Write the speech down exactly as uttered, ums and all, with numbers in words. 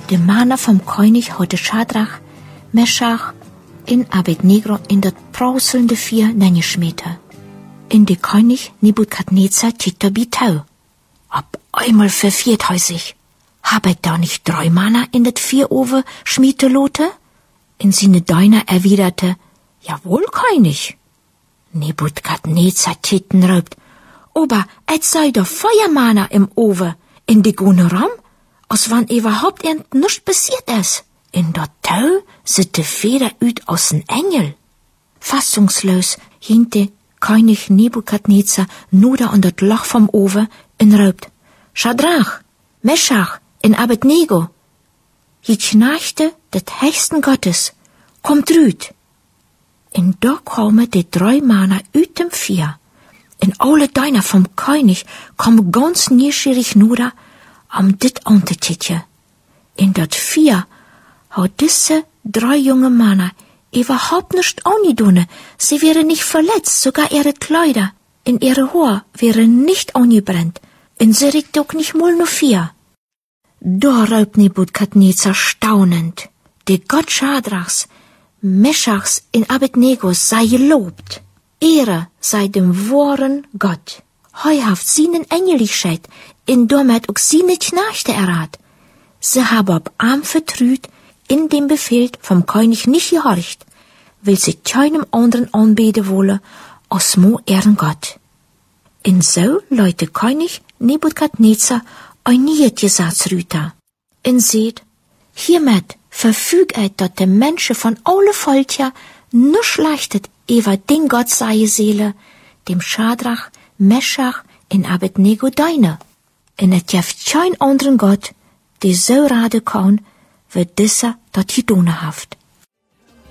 De Mana vom König hatte Schadrach, Meschach in Abednego in dat prauselnde Vier nengeschmeten. In de König Nebukadnezar titte bitau. Ab einmal verfiert he sich. Habet da nicht drei Mana in dat Vier Owe schmiete lote? In sine Deiner erwiderte, jawohl, König. Nebukadnezar titten raubt, aber et sei doch Feuermana im Owe, in de gune Ram, als wann überhaupt irgend nichts passiert is. In dat Tau sit de Feder üt aus en Engel. Fassungslos hinte König Nebukadnezar nuder an dat Loch vom Owe en raubt, Schadrach, Meschach in Abednego. Je schnarchte det Hechten Gottes, kommt rüt. En da komen de drei Mana uit dem Vier. En alle Deiner vom König kommen ganz nieuwsgierig nuder, om dit an te titje. In dat Vier hat diese drei junge Männer überhaupt nicht angedunne. Sie wären nicht verletzt, sogar ihre Kleider in ihre Haar wären nicht angebrannt. Und sie regt auch nicht mal nur vier. Da raubt Nebukadnezar staunend. Der Gott Schadrachs, Meschachs in Abednego sei gelobt. Ehre sei dem wahren Gott. Heuhaft seinen Engeligkeit, in damit auch seine Knechte errat. Sie haben ab Arm vertrüht, in dem Befehl vom König nicht gehorcht, weil sie keinem anderen anbeten wolle, als mo ehren Gott. Und so leute König Nebukadnezar ein nieuet Gesetz rüter. Und seht, hiermit verfügt er, dat de Menschen von alle Volkja nur schlechtet über den Gott sei Seele, dem Schadrach, Meschach in Abednego deine. Und et jeft kein anderen Gott, die so rade kann, wie dieser dat gedone haft.